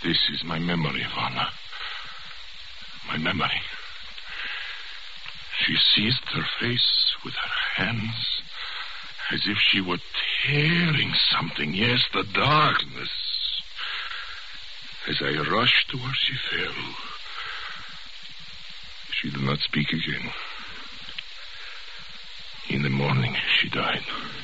This is my memory, Vanna. My memory. She seized her face with her hands as if she were tearing something. Yes, the darkness. As I rushed to where she fell, she did not speak again. In the morning, she died.